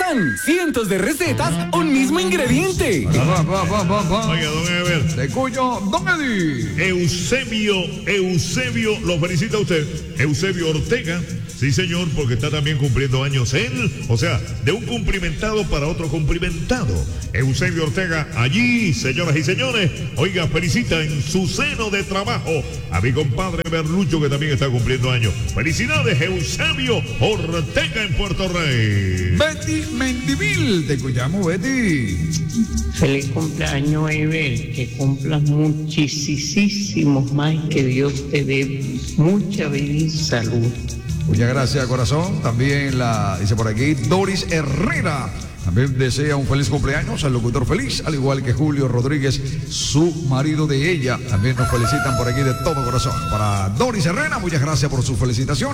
gustan. Cientos de recetas, un mismo ingrediente. Oiga, don Ever. Te escucho, don Eddie. Eusebio, lo felicita a usted. Eusebio Ortega. Sí, señor, porque está también cumpliendo años él. O sea, de un cumplimentado para otro cumplimentado. Eusebio Ortega, allí, señoras y señores. Oiga, felicita en su seno de trabajo a mi compadre Berlucho, que también está cumpliendo años. Felicidades, Eusebio Ortega en Puerto Rey. Betty Mendivil, te escuchamos, Betty. Feliz cumpleaños, Ever, que cumplas muchísimos más, que Dios te dé mucha vida y salud. Muchas gracias, corazón. También dice por aquí, Doris Herrera. También desea un feliz cumpleaños al locutor feliz, al igual que Julio Rodríguez, su marido de ella. También nos felicitan por aquí de todo corazón. Para Doris Herrera, muchas gracias por su felicitación.